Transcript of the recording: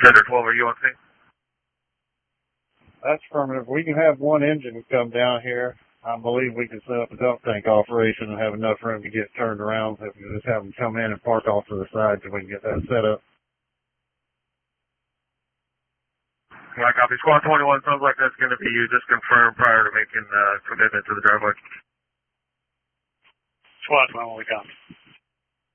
Tender 12, are you on scene? That's affirmative. We can have one engine come down here. I believe we can set up a dump tank operation and have enough room to get turned around. If we just have them come in and park off to the side so we can get that set up. Right, copy. Squad 21, sounds like that's going to be you. Just confirm prior to making commitment to the driveway. Squad 21, we copy.